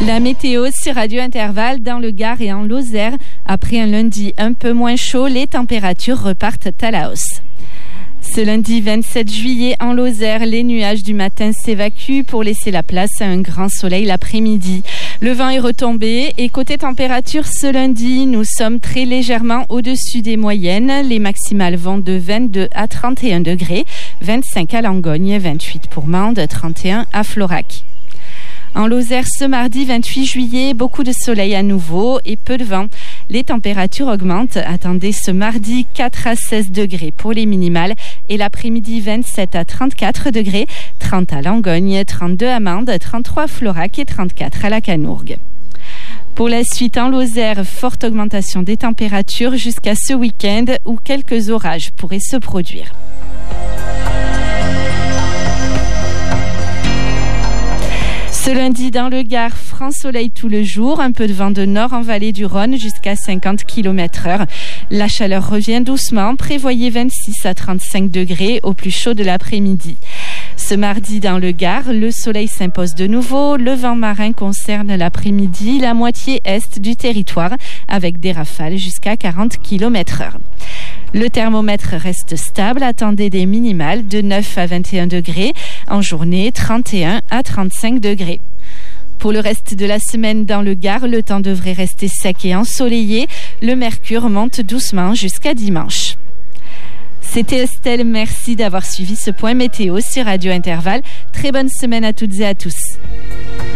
La météo sur Radio Intervalle dans le Gard et en Lozère. Après un lundi un peu moins chaud, les températures repartent à la hausse. Ce lundi 27 juillet, en Lozère, les nuages du matin s'évacuent pour laisser la place à un grand soleil l'après-midi. Le vent est retombé et côté température, ce lundi, nous sommes très légèrement au-dessus des moyennes. Les maximales vont de 22 à 31 degrés, 25 à Langogne, 28 pour Mende, 31 à Florac. En Lozère, ce mardi 28 juillet, beaucoup de soleil à nouveau et peu de vent. Les températures augmentent. Attendez ce mardi 4 à 16 degrés pour les minimales et l'après-midi 27 à 34 degrés, 30 à Langogne, 32 à Mende, 33 à Florac et 34 à la Canourgue. Pour la suite, en Lozère, forte augmentation des températures jusqu'à ce week-end où quelques orages pourraient se produire. Ce lundi, dans le Gard, franc soleil tout le jour, un peu de vent de nord en vallée du Rhône jusqu'à 50 km/h. La chaleur revient doucement, prévoyez 26 à 35 degrés au plus chaud de l'après-midi. Ce mardi, dans le Gard, le soleil s'impose de nouveau. Le vent marin concerne l'après-midi la moitié est du territoire avec des rafales jusqu'à 40 km/h. Le thermomètre reste stable, attendez des minimales de 9 à 21 degrés, en journée 31 à 35 degrés. Pour le reste de la semaine dans le Gard, le temps devrait rester sec et ensoleillé. Le mercure monte doucement jusqu'à dimanche. C'était Estelle, merci d'avoir suivi ce point météo sur Radio Intervalle. Très bonne semaine à toutes et à tous.